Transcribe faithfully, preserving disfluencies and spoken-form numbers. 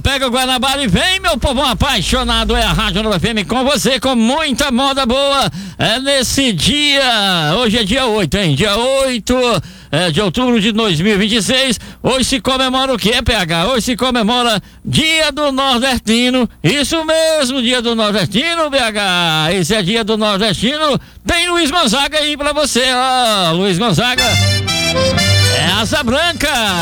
pega o Guanabara e vem, meu povo apaixonado. É a Rádio Nova F M com você, com muita moda boa. É nesse dia, hoje é dia oito, hein? Dia oito é, de outubro de dois mil e vinte e seis. Hoje se comemora o que, P H? Hoje se comemora Dia do Nordestino. Isso mesmo, Dia do Nordestino, P H. Esse é Dia do Nordestino. Tem Luiz Gonzaga aí pra você, ó. Luiz Gonzaga é Asa Branca.